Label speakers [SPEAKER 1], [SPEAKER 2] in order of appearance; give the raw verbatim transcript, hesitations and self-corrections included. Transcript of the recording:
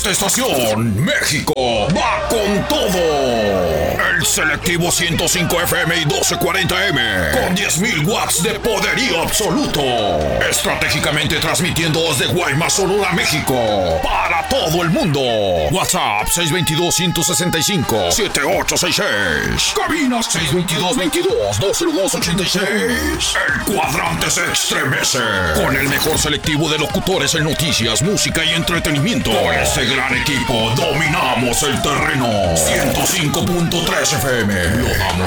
[SPEAKER 1] esta estación, México va con todo. El selectivo ciento cinco F M y doce cuarenta M con diez mil watts de poderío absoluto. Estratégicamente transmitiendo desde Guaymas, Sonora, México para todo el mundo. WhatsApp seis dos dos, uno seis cinco, siete ocho seis seis. Cabinas seis dos dos, veintidós, dos cero dos, ochenta y seis. El cuadrante se estremece con el mejor selectivo de locutores en noticias, música y entretenimiento. Con este gran equipo dominamos el terreno. ciento cinco punto tres F M. Lo damos